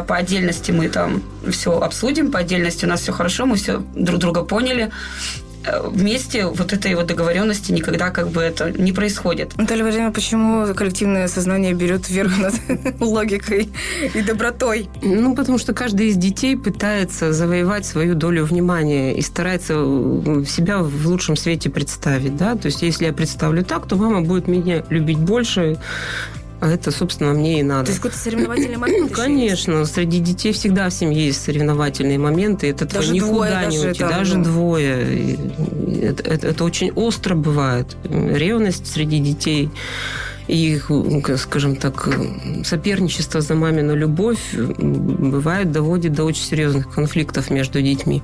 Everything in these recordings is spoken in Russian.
по отдельности мы там все обсудим, по отдельности у нас все хорошо, мы все друг друга поняли. Вместе вот этой вот договоренности никогда как бы это не происходит. Наталья Владимировна, почему коллективное сознание берет верх над логикой и добротой? Ну, потому что каждый из детей пытается завоевать свою долю внимания и старается себя в лучшем свете представить, да. То есть, если я представлю так, то мама будет меня любить больше. А это, собственно, мне и надо. То есть какой-то соревновательный момент? Конечно. Среди детей всегда в семье есть соревновательные моменты. Это даже никуда не уйти. Даже двое. Это очень остро бывает. Ревность среди детей. И их, скажем так, соперничество за мамину любовь бывает, доводит до очень серьезных конфликтов между детьми.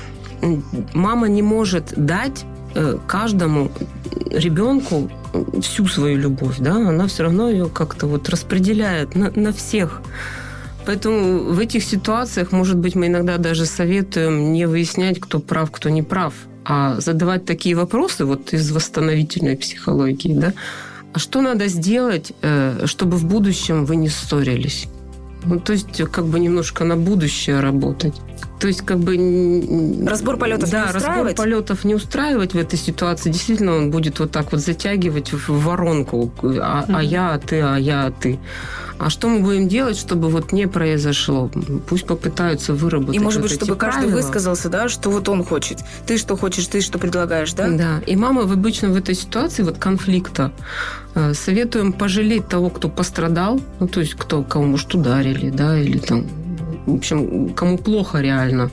Мама не может дать каждому ребенку всю свою любовь, да, она все равно ее как-то вот распределяет на всех. Поэтому в этих ситуациях, может быть, мы иногда даже советуем не выяснять, кто прав, кто не прав, а задавать такие вопросы вот из восстановительной психологии, да. А что надо сделать, чтобы в будущем вы не ссорились? Ну, то есть, как бы немножко на будущее работать. То есть, как бы... Разбор полетов не устраивать? Да, разбор полетов не устраивать в этой ситуации. Действительно, он будет вот так вот затягивать в воронку. А я, а ты, а я, а ты. А что мы будем делать, чтобы вот не произошло? Пусть попытаются выработать. И, может быть, вот чтобы каждый правила. высказался, да, что вот он хочет. Ты что хочешь, ты что предлагаешь, да? Да. И мама обычно в этой ситуации вот конфликта советуем пожалеть того, кто пострадал, ну, то есть кого, может, ударили, да, или там, в общем, кому плохо реально.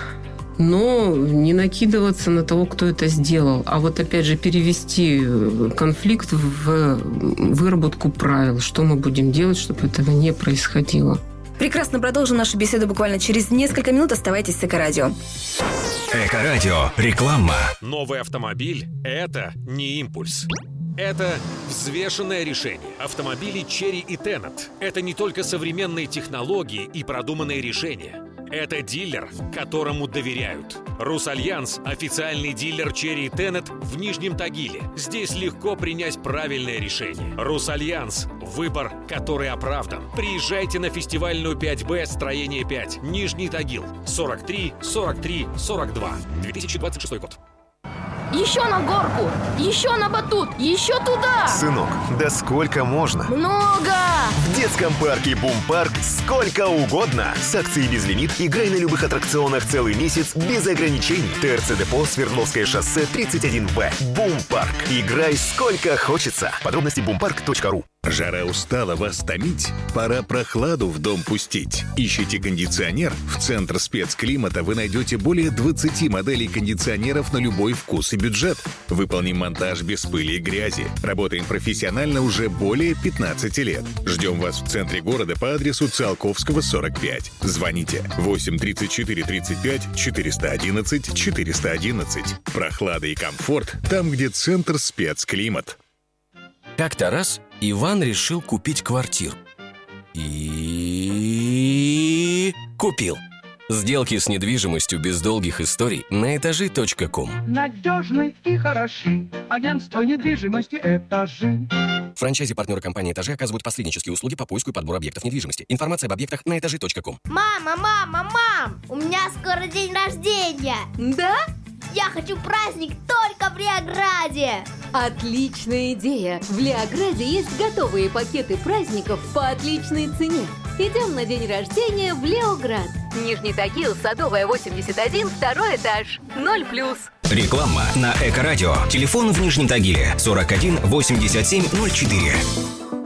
Но не накидываться на того, кто это сделал. А вот, опять же, перевести конфликт в выработку правил. Что мы будем делать, чтобы этого не происходило. Прекрасно, продолжим нашу беседу буквально через несколько минут. Оставайтесь с Эко-радио. Эко-радио. Реклама. Новый автомобиль – это не импульс. Это взвешенное решение. Автомобили Chery и Tenant – это не только современные технологии и продуманные решения. Это дилер, которому доверяют. Русальянс – официальный дилер Chery и Tenant в Нижнем Тагиле. Здесь легко принять правильное решение. Русальянс – выбор, который оправдан. Приезжайте на фестивальную 5Б «Строение 5». Нижний Тагил. 43 43 42. 2026 год. Еще на горку! Еще на батут! Еще туда! Сынок, да сколько можно? Много! В детском парке «Бум-парк» сколько угодно. С акцией «Безлимит» играй на любых аттракционах целый месяц без ограничений. ТРЦ Депо, Свердловское шоссе, 31Б. «Бум-парк». Играй сколько хочется. Подробности bumpark.ru. Жара устала вас томить? Пора прохладу в дом пустить. Ищите кондиционер? В Центр спецклимата вы найдете более 20 моделей кондиционеров на любой вкус и бюджет. Выполним монтаж без пыли и грязи. Работаем профессионально уже более 15 лет. Ждем вас в центре города по адресу Циолковского, 45. Звоните 8 34 35 411 411. Прохлада и комфорт там, где Центр спецклимат. Как-то раз Иван решил купить квартиру. И купил. Сделки с недвижимостью без долгих историй на этажи.ком. Надежны и хороши. Агентство недвижимости «Этажи». Франчайзи-партнеры компании «Этажи» оказывают посреднические услуги по поиску и подбору объектов недвижимости. Информация об объектах на этажи.ком. Мам! У меня скоро день рождения. Да? Я хочу праздник только в Леограде. Отличная идея! В Леограде есть готовые пакеты праздников по отличной цене. Идем на день рождения в Леоград. Нижний Тагил, Садовая, 81, второй этаж. 0+. Реклама на Эко-радио. Телефон в Нижнем Тагиле 41 87 04.